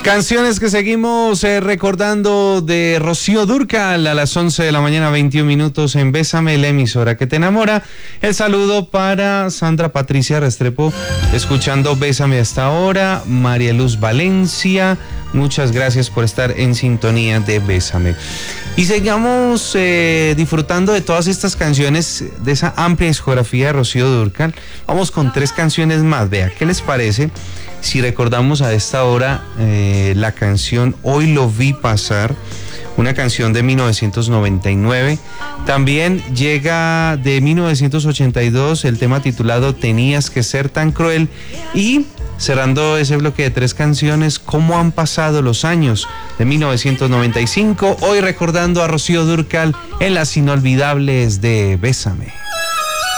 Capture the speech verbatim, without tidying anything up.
Canciones que seguimos eh, recordando de Rocío Dúrcal a las once de la mañana, veintiún minutos en Bésame, la emisora que te enamora. El saludo para Sandra Patricia Restrepo, escuchando Bésame hasta ahora. María Luz Valencia, muchas gracias por estar en sintonía de Bésame. Y sigamos eh, disfrutando de todas estas canciones, de esa amplia discografía de Rocío Dúrcal. Vamos con tres canciones más. Vea, ¿qué les parece si recordamos a esta hora eh, la canción Hoy lo vi pasar? Una canción de mil novecientos noventa y nueve. También llega de mil novecientos ochenta y dos el tema titulado Tenías que ser tan cruel. Y cerrando ese bloque de tres canciones, ¿Cómo han pasado los años? De mil novecientos noventa y cinco. Hoy recordando a Rocío Dúrcal en las inolvidables de Bésame.